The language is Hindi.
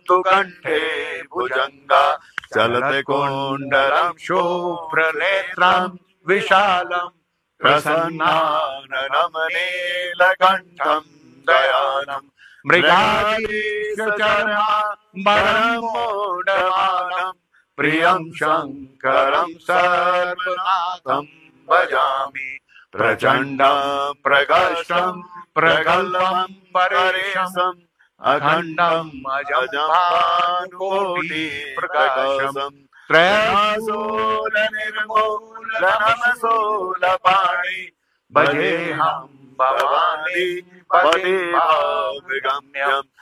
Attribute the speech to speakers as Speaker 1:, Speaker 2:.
Speaker 1: कंठे भुजंगा चलत्कुण्डलं शुभ्रनेत्रं विशालं प्रसन्नाननं नीलकण्ठं दयालं मृगाधीशचर्माम्बरं मूढमानं प्रियं शङ्करं सर्वनाथं भजामि प्रचण्डं प्रकर्षं प्रगल्भं परेशम् अखण्डम् अजम्भानुकोटिप्रकाशम् त्रयासोलनिर्मूलनमसोलपाणि भजेऽहं भवानी पदे भावगम्यम्